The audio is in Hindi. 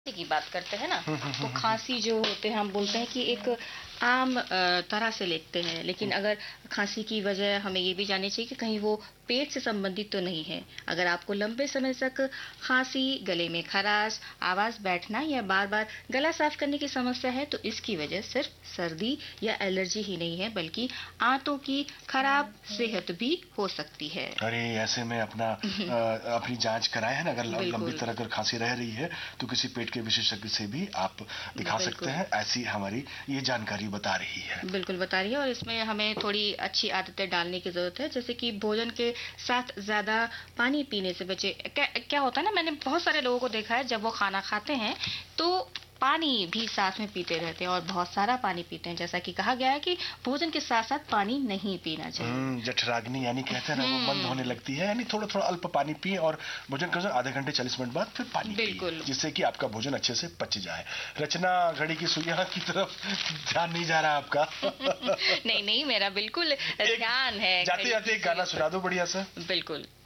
की बात करते हैं ना, तो खांसी जो होते हैं हम बोलते हैं कि एक आम तरह से लेते हैं, लेकिन अगर खांसी की वजह हमें ये भी जाननी चाहिए कि कहीं वो पेट से संबंधित तो नहीं है। अगर आपको लंबे समय तक खांसी, गले में खराश, आवाज बैठना या बार बार गला साफ करने की समस्या है, तो इसकी वजह सिर्फ सर्दी या एलर्जी ही नहीं है, बल्कि आंतों की खराब सेहत भी हो सकती है। अरे ऐसे में अपनी जांच कराए है ना, अगर लंबी तरह अगर खांसी रह रही है तो किसी पेट के विशेषज्ञ से भी आप दिखा सकते हैं। ऐसी हमारी ये जानकारी बता रही है। बिल्कुल बता रही है, और इसमें हमें थोड़ी अच्छी आदतें डालने की जरूरत है, जैसे कि भोजन के साथ ज्यादा पानी पीने से बचे। क्या होता है ना, मैंने बहुत सारे लोगों को देखा है जब वो खाना खाते हैं तो पानी भी साथ में पीते रहते हैं, और बहुत सारा पानी पीते हैं। जैसा कि कहा गया है कि भोजन के साथ साथ पानी नहीं पीना चाहिए। जठराग्नि यानी कहते हैं ना, वो बंद होने लगती है, यानी थोड़ा थोड़ा अल्प पानी पिए और भोजन करें आधे घंटे 40 मिनट बाद फिर पानी पिए, जिससे कि आपका भोजन अच्छे से पच जाए। रचना, घड़ी की सुइयां की तरफ ध्यान नहीं जा रहा आपका? नहीं, मेरा बिल्कुल ध्यान है। जाते जाते एक गाना सुना दो बढ़िया सा। बिल्कुल।